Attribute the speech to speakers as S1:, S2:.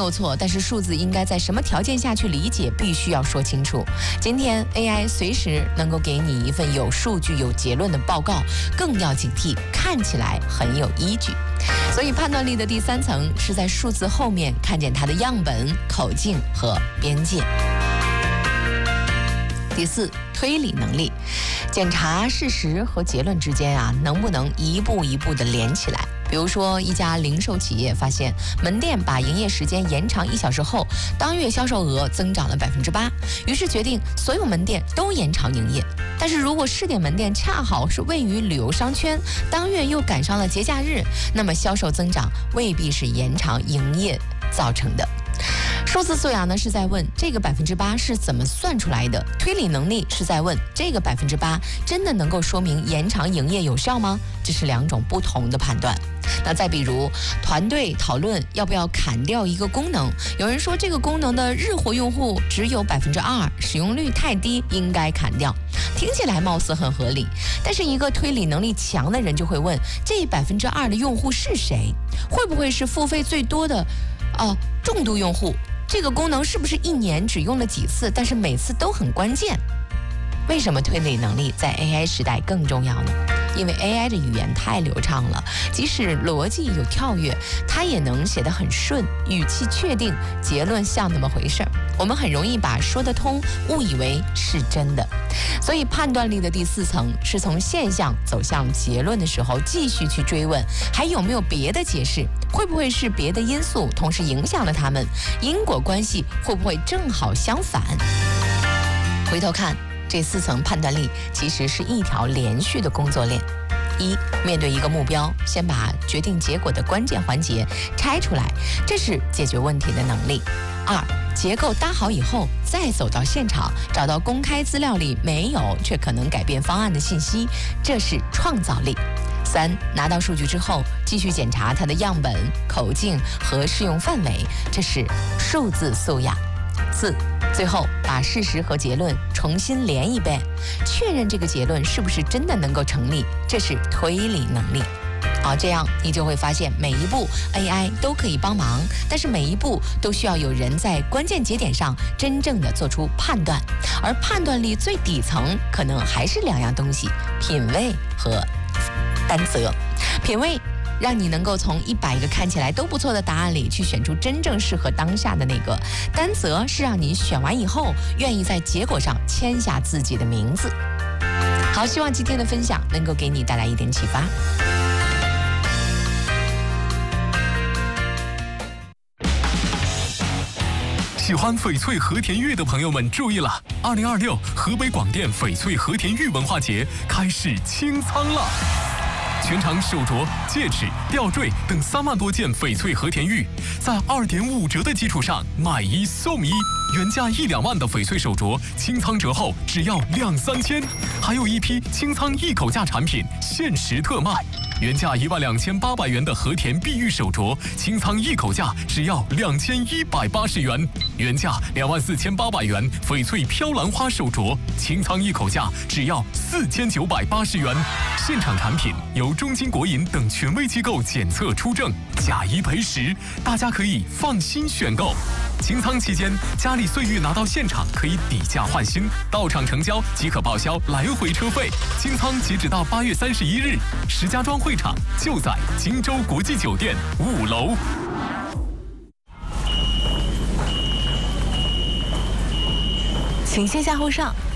S1: 有错，但是数字应该在什么条件下去理解，必须要说清楚。今天 AI 随时能够给你一份有数据、有结论的报告，更要警惕看起来很有依据。所以判断力的第3层是在数字后面看见它的样本、口径和边界。第4，推理能力，检查事实和结论之间能不能一步一步的连起来。比如说，一家零售企业发现门店把营业时间延长1小时后，当月销售额增长了8%，于是决定所有门店都延长营业。但是如果试点门店恰好是位于旅游商圈，当月又赶上了节假日，那么销售增长未必是延长营业造成的。数字素养呢是在问这个8%是怎么算出来的，推理能力是在问这个8%真的能够说明延长营业有效吗？这是2种不同的判断。那再比如团队讨论要不要砍掉一个功能，有人说这个功能的日活用户只有2%，使用率太低，应该砍掉。听起来貌似很合理，但是一个推理能力强的人就会问，这2%的用户是谁？会不会是付费最多的重度用户？这个功能是不是1年只用了几次，但是每次都很关键？为什么推理能力在 AI 时代更重要呢？因为 AI 的语言太流畅了，即使逻辑有跳跃，它也能写得很顺，语气确定，结论像那么回事儿。我们很容易把说得通误以为是真的。所以判断力的第4层是从现象走向结论的时候，继续去追问还有没有别的解释，会不会是别的因素同时影响了他们，因果关系会不会正好相反。回头看这4层判断力其实是一条连续的工作链。1，面对一个目标，先把决定结果的关键环节拆出来，这是解决问题的能力。2，结构搭好以后，再走到现场，找到公开资料里没有却可能改变方案的信息，这是创造力。3，拿到数据之后，继续检查它的样本、口径和适用范围，这是数字素养。4，最后把事实和结论重新连一遍，确认这个结论是不是真的能够成立，这是推理能力。这样你就会发现每一步 AI 都可以帮忙，但是每一步都需要有人在关键节点上真正的做出判断，而判断力最底层可能还是2样东西：品味和担责。品味让你能够从100个看起来都不错的答案里去选出真正适合当下的那个，担责是让你选完以后愿意在结果上签下自己的名字。好，希望今天的分享能够给你带来一点启发。
S2: 喜欢翡翠和田玉的朋友们注意了，2026河北广电翡翠和田玉文化节开始清仓了。全场手镯、戒指、吊坠等3万多件翡翠和田玉，在2.5折的基础上买1送1，原价1-2万的翡翠手镯，清仓折后只要2-3千，还有一批清仓一口价产品限时特卖。原价12800元的和田碧玉手镯，清仓一口价只要2180元；原价24800元翡翠飘兰花手镯，清仓一口价只要4980元。现场产品由中金国银等权威机构检测出证，假1赔10，大家可以放心选购。清仓期间，佳丽岁玉拿到现场可以抵价换新，到场成交即可报销来回车费。清仓截止到8月31日，石家庄会场就在荆州国际酒店5楼。
S1: 请先下后上，